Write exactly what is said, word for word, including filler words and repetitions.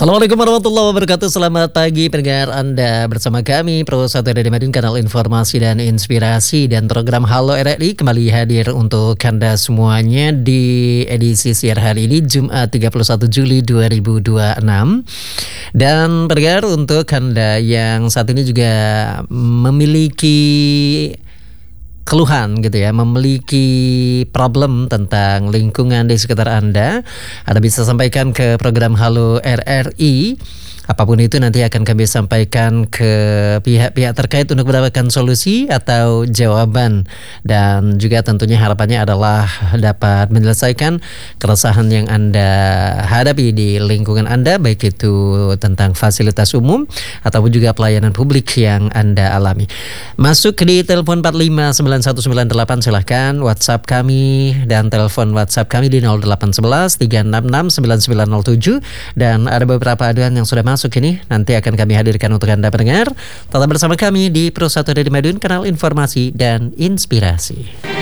Assalamualaikum warahmatullahi wabarakatuh. Selamat pagi pendengar Anda bersama kami Pro satu Radio Madiun, kanal informasi dan inspirasi, dan program Halo R R I kembali hadir untuk Anda semuanya di edisi siar hari ini Jumat tiga puluh satu Juli dua ribu dua puluh enam. Dan pendengar, untuk Anda yang saat ini juga memiliki keluhan gitu ya, memiliki problem tentang lingkungan di sekitar Anda, Anda bisa sampaikan ke program Halo R R I. Apapun itu nanti akan kami sampaikan ke pihak-pihak terkait untuk mendapatkan solusi atau jawaban. Dan juga tentunya harapannya adalah dapat menyelesaikan keresahan yang Anda hadapi di lingkungan Anda, baik itu tentang fasilitas umum ataupun juga pelayanan publik yang Anda alami. Masuk di telepon empat lima sembilan satu sembilan delapan, silahkan WhatsApp kami, dan telepon WhatsApp kami di nol delapan satu satu tiga enam enam sembilan sembilan nol tujuh. Dan ada beberapa aduan yang sudah masuk ini, nanti akan kami hadirkan untuk Anda pendengar. Tetap bersama kami di Pro satu Radio Madiun, kanal informasi dan inspirasi.